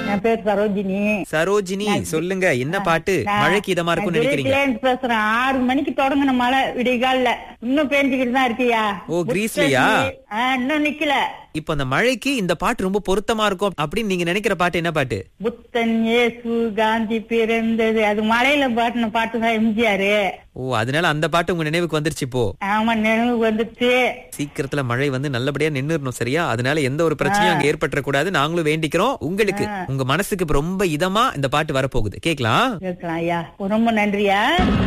என் பேர் சரோஜினி. சரோஜினி, சொல்லுங்க என்ன பாட்டு மழைக்கு இதமா இருக்கும்னு நினைக்கிறீங்க? கிரீஸ்லேருந்து பேசுறேன். 6 மணிக்கு தொடங்கின மழை விடிகால இன்னும் பேஞ்சுக்கிட்டு தான் இருக்கியா? ஓ, கிரீஸ்லயா? இன்னும் நிக்கல. இப்ப அந்த மழைக்கு இந்த பாட்டு ரொம்ப பொருத்தமா இருக்கும் அப்படின்னு நீங்க நினைக்கிற பாட்டு என்ன பாட்டு? புத்தன் இயேசு காந்தி பிறந்தது, அது மழையில பாட்டுன பாட்டு தான் எம்ஜிஆர். ஓ, அதனால அந்த பாட்டு உங்க நினைவுக்கு வந்துருச்சு இப்போ? ஆமா, நினைவுக்கு வந்துச்சு. சீக்கிரத்துல மழை வந்து நல்லபடியா நின்னுறணும், சரியா? அதனால எந்த ஒரு பிரச்சனையும் அங்க ஏற்பட்ட கூடாது. நாங்களும் வேண்டிக்கிறோம். உங்களுக்கு உங்க மனசுக்கு இப்ப ரொம்ப இதமா இந்த பாட்டு வரப்போகுது, கேக்கலாம். ஐயா, ரொம்ப நன்றியா.